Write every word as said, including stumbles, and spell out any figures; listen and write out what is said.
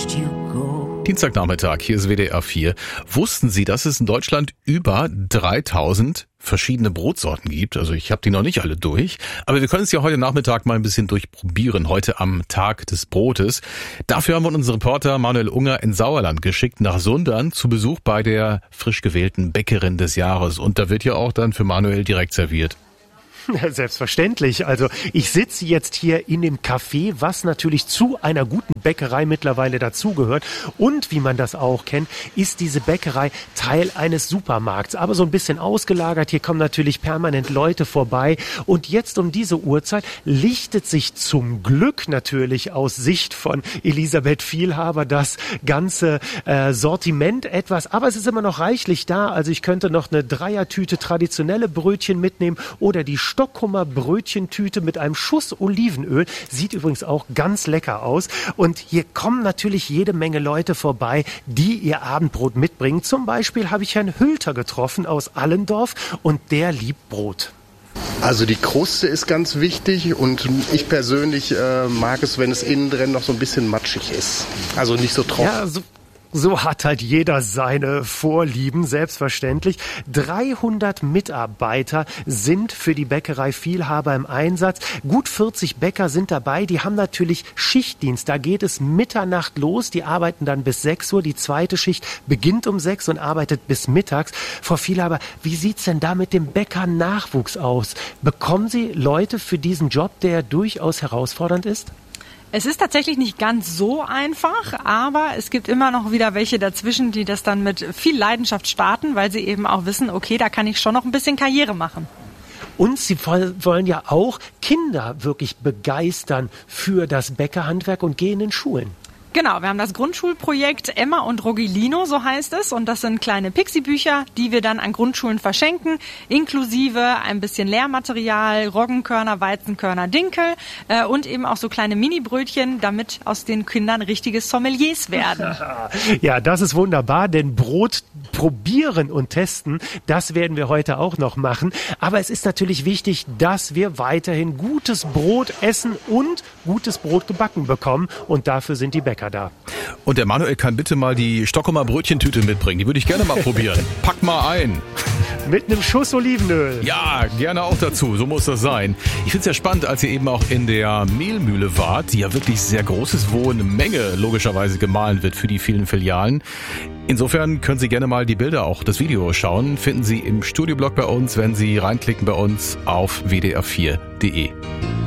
watched you go. Dienstagnachmittag, hier ist W D R vier. Wussten Sie, dass es in Deutschland über dreitausend verschiedene Brotsorten gibt? Also ich habe die noch nicht alle durch, aber wir können es ja heute Nachmittag mal ein bisschen durchprobieren, heute am Tag des Brotes. Dafür haben wir unseren Reporter Manuel Unger in Sauerland geschickt, nach Sundern, zu Besuch bei der frisch gewählten Bäckerin des Jahres. Und da wird ja auch dann für Manuel direkt serviert. Selbstverständlich. Also ich sitze jetzt hier in dem Café, was natürlich zu einer guten Bäckerei mittlerweile dazugehört. Und wie man das auch kennt, ist diese Bäckerei Teil eines Supermarkts. Aber so ein bisschen ausgelagert. Hier kommen natürlich permanent Leute vorbei. Und jetzt um diese Uhrzeit lichtet sich zum Glück natürlich aus Sicht von Elisabeth Vielhaber das ganze äh, Sortiment etwas. Aber es ist immer noch reichlich da. Also ich könnte noch eine Dreiertüte traditionelle Brötchen mitnehmen oder die Stockholmer Brötchentüte mit einem Schuss Olivenöl. Sieht übrigens auch ganz lecker aus. Und hier kommen natürlich jede Menge Leute vorbei, die ihr Abendbrot mitbringen. Zum Beispiel habe ich Herrn Hülter getroffen aus Allendorf und der liebt Brot. Also die Kruste ist ganz wichtig und ich persönlich äh, mag es, wenn es innen drin noch so ein bisschen matschig ist. Also nicht so trocken. Ja, so So hat halt jeder seine Vorlieben, selbstverständlich. dreihundert Mitarbeiter sind für die Bäckerei Vielhaber im Einsatz. Gut vierzig Bäcker sind dabei, die haben natürlich Schichtdienst. Da geht es Mitternacht los, die arbeiten dann bis sechs Uhr. Die zweite Schicht beginnt um sechs und arbeitet bis mittags. Frau Vielhaber, wie sieht's denn da mit dem Bäckernachwuchs aus? Bekommen Sie Leute für diesen Job, der durchaus herausfordernd ist? Es ist tatsächlich nicht ganz so einfach, aber es gibt immer noch wieder welche dazwischen, die das dann mit viel Leidenschaft starten, weil sie eben auch wissen, okay, da kann ich schon noch ein bisschen Karriere machen. Und Sie wollen ja auch Kinder wirklich begeistern für das Bäckerhandwerk und gehen in Schulen. Genau, wir haben das Grundschulprojekt Emma und Rogilino, so heißt es. Und das sind kleine Pixie-Bücher, die wir dann an Grundschulen verschenken, inklusive ein bisschen Lehrmaterial, Roggenkörner, Weizenkörner, Dinkel äh, und eben auch so kleine Mini-Brötchen, damit aus den Kindern richtige Sommeliers werden. Ja, das ist wunderbar, denn Brot probieren und testen, das werden wir heute auch noch machen. Aber es ist natürlich wichtig, dass wir weiterhin gutes Brot essen und gutes Brot gebacken bekommen. Und dafür sind die Bäcker da. Und der Manuel kann bitte mal die Stockholmer Brötchentüte mitbringen. Die würde ich gerne mal probieren. Pack mal ein. Mit einem Schuss Olivenöl. Ja, gerne auch dazu. So muss das sein. Ich finde es ja spannend, als ihr eben auch in der Mehlmühle wart, die ja wirklich sehr groß ist, wo eine Menge logischerweise gemahlen wird für die vielen Filialen. Insofern können Sie gerne mal die Bilder, auch das Video schauen. Finden Sie im Studioblog bei uns, wenn Sie reinklicken bei uns auf w d r vier punkt d e.